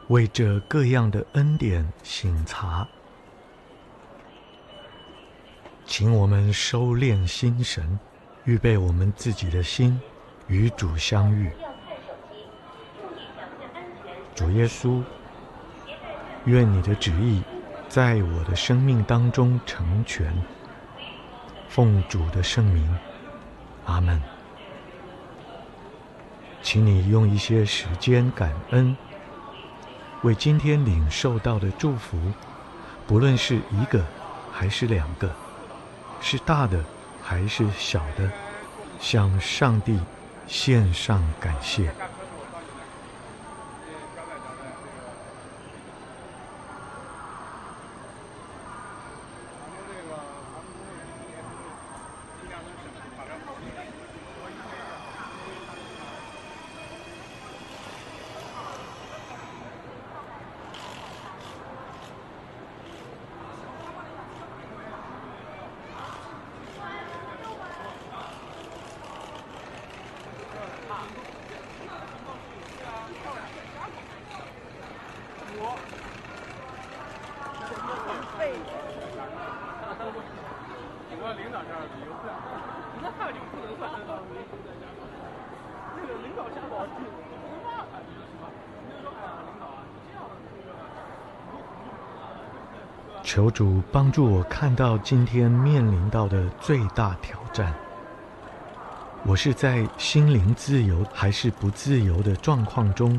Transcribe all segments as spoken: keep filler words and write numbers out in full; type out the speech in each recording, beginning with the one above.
为这各样的恩典省察，请我们收敛心神，预备我们自己的心，与主相遇。主耶稣，愿你的旨意在我的生命当中成全。奉主的圣名，阿们。请你用一些时间感恩，为今天领受到的祝福，不论是一个还是两个，是大的还是小的，向上帝献上感谢。 领导这儿旅游不了，那就不能算这个那个领导瞎保证，不能骂他，你说是吧？你就说哎呀，领导啊，你这样的， 求主帮助我看到今天面临到的最大挑战。我是在心灵自由还是不自由的状况中？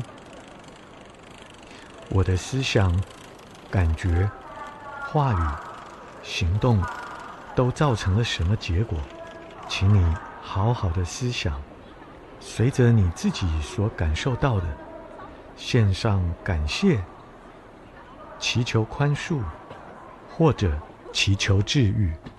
我的思想、感觉、话语、行动都造成了什么结果？请你好好的思想，随着你自己所感受到的，献上感谢，祈求宽恕，或者祈求治愈。